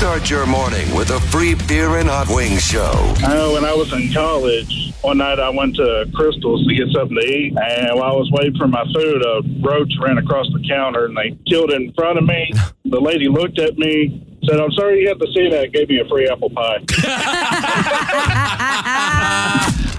Start your morning with a free beer and hot wings show. When I was in college, one night I went to Crystal's to get something to eat, and while I was waiting for my food, a roach ran across the counter, and they killed it in front of me. The lady looked at me, said, "I'm sorry you have to see that," gave me a free apple pie.